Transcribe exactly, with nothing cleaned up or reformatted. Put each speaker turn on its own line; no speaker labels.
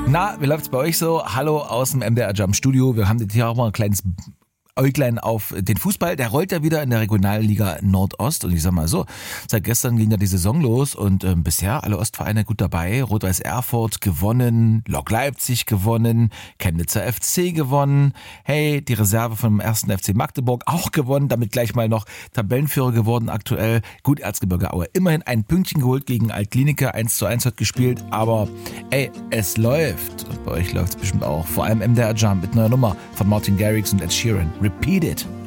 Na, wie läuft's bei euch so? Hallo aus dem M D R Jump Studio. Wir haben jetzt hier auch mal ein kleines Äuglein auf den Fußball. Der rollt ja wieder in der Regionalliga Nordost. Und ich sag mal so, seit gestern ging ja die Saison los und ähm, bisher alle Ostvereine gut dabei. Rot-Weiß Erfurt gewonnen, Lok Leipzig gewonnen, Chemnitzer F C gewonnen. Hey, die Reserve vom ersten F C Magdeburg auch gewonnen. Damit gleich mal noch Tabellenführer geworden aktuell. Gut, Erzgebirge Aue immerhin ein Pünktchen geholt gegen Altkliniker. eins zu eins hat gespielt. Aber ey, es läuft. Und bei euch läuft's bestimmt auch. Vor allem M D R Jump mit neuer Nummer von Martin Garrix und Ed Sheeran. Repeat it.